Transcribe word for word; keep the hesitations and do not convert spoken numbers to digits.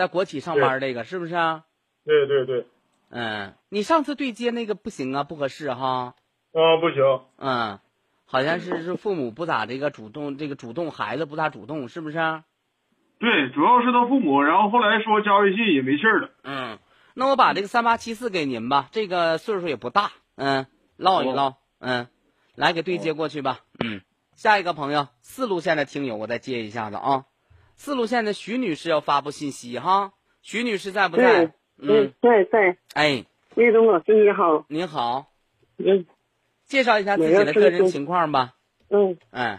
在国企上班这个是不是啊？ 对对对。 嗯，你上次对接那个不行啊，不合适哈。 啊，不行。 嗯，好像是是父母不咋这个主动，这个主动孩子不咋主动，是不是啊？ 对，主要是他父母，然后后来说加微信也没信了。 嗯，那我把这个三八七四给您吧，这个岁数也不大，嗯，唠一唠， 哦、 嗯，来给对接过去吧。嗯，下一个朋友，四路线的听友，我再接一下子啊。四路线的徐女士要发布信息哈，徐女士在不在？ 对，嗯，在在。 哎， 叶东老师你好。 您好。 嗯， 介绍一下自己的个人情况吧。 嗯。 哎。